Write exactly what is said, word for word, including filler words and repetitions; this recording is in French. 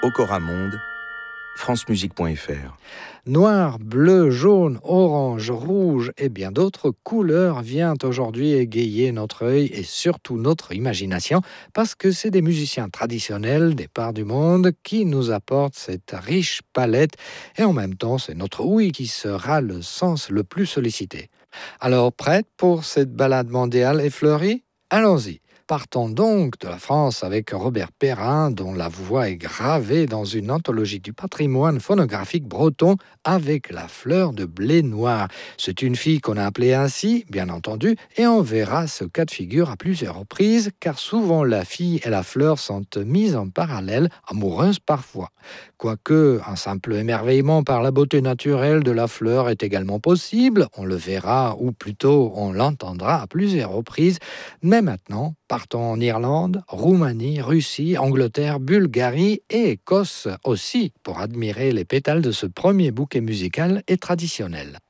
Pocora Monde, francemusique point f r. Noir, bleu, jaune, orange, rouge et bien d'autres couleurs viennent aujourd'hui égayer notre œil et surtout notre imagination parce que c'est des musiciens traditionnels des parts du monde qui nous apportent cette riche palette et en même temps c'est notre ouïe qui sera le sens le plus sollicité. Alors prête pour cette balade mondiale effleurie ? Allons-y. Partons donc de la France avec Robert Perrin, dont la voix est gravée dans une anthologie du patrimoine phonographique breton avec la fleur de blé noir. C'est une fille qu'on a appelée ainsi, bien entendu, et on verra ce cas de figure à plusieurs reprises, car souvent la fille et la fleur sont mises en parallèle, amoureuses parfois. Quoique un simple émerveillement par la beauté naturelle de la fleur est également possible, on le verra, ou plutôt on l'entendra à plusieurs reprises, mais maintenant, partons en Irlande, Roumanie, Russie, Angleterre, Bulgarie et Écosse aussi pour admirer les pétales de ce premier bouquet musical et traditionnel.